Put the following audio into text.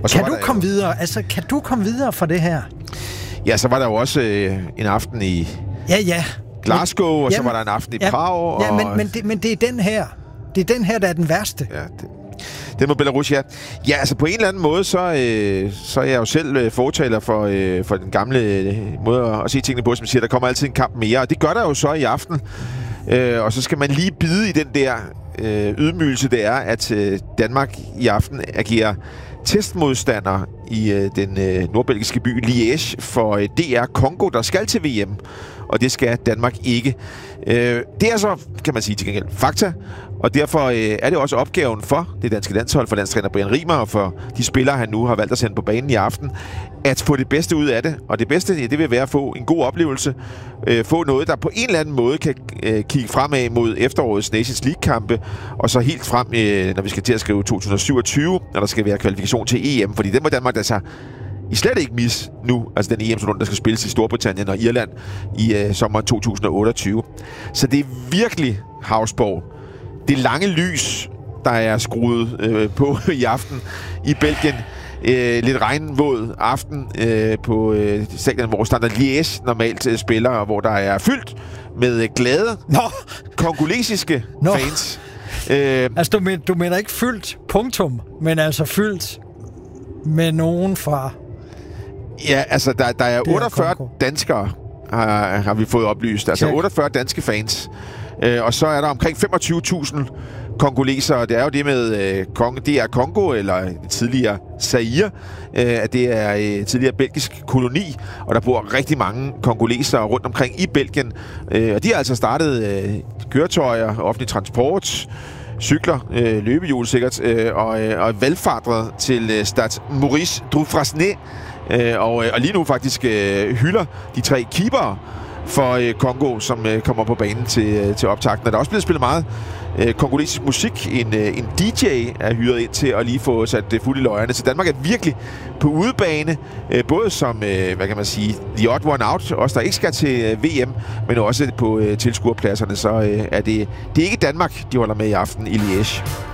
Og så kan du komme videre? Altså, kan du komme videre fra det her? Ja, så var der jo også en aften i Glasgow, og så var der en aften i Prag. Ja, men det er den her. Det er den her, der er den værste. Ja, det må Belarus, ja. Ja, altså på en eller anden måde, så er jeg jo selv fortaler for den gamle måde at se tingene på, som siger, der kommer altid en kamp mere, og det gør der jo så i aften. Og så skal man lige bide i den der ydmygelse, det er, at Danmark i aften agerer testmodstander i den nordbelgiske by Liège for DR Congo, der skal til VM, og det skal Danmark ikke. Det er så, kan man sige til gengæld, fakta, og derfor er det også opgaven for det danske landshold, for landstræner Brian Riemer og for de spillere, han nu har valgt at sende på banen i aften, at få det bedste ud af det. Og det bedste, det vil være at få en god oplevelse, få noget, der på en eller anden måde kan kigge fremad mod efterårets Nations League-kampe, og så helt frem, når vi skal til at skrive 2027, når der skal være kvalifikation til EM, fordi den må Danmark altså I slet ikke mis nu, altså den EM-runde, der skal spilles i Storbritannien og Irland i sommeren 2028. Så det er virkelig Hausborg. Det lange lys, der er skruet på i aften i Belgien. Lidt regnvåd aften på stadion, hvor Standard Liège normalt spiller, og hvor der er fyldt med glade kongolesiske fans. Altså, du mener ikke fyldt, punktum, men altså fyldt med nogen fra... Ja, altså, der er 48 danskere, har vi fået oplyst. Altså 48 danske fans. Og så er der omkring 25.000 kongolesere. Det er jo det med DR Congo, eller tidligere Zaire, at det er tidligere belgisk koloni, og der bor rigtig mange kongolesere rundt omkring i Belgien. Og de har altså startet køretøjer, offentlig transport, cykler, løbehjul sikkert, og valgfardret til Stade Maurice Dufresne. Og lige nu faktisk hylder de 3 keepere for Congo, som kommer på banen til optakten. Der er også blevet spillet meget kongolesisk musik. En DJ er hyret ind til at lige få sat fuld i løjerne. Så Danmark er virkelig på udebane, både som, hvad kan man sige, the odd one out, også der ikke skal til VM, men også på tilskuerpladserne, så er det ikke Danmark, de holder med i aften i Liège.